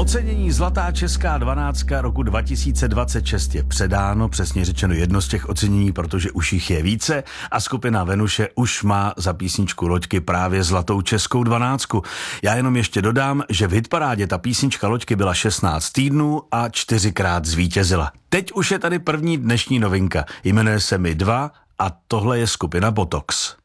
Ocenění Zlatá česká 12 roku 2026 je předáno, přesně řečeno jedno z těch ocenění, protože už jich je více a skupina Venuše už má za písničku Loďky právě Zlatou českou 12. Já jenom ještě dodám, že v hitparádě ta písnička Loďky byla 16 týdnů a 4krát zvítězila. Teď už je tady první dnešní novinka, jmenuje se My 2 a tohle je skupina Botox.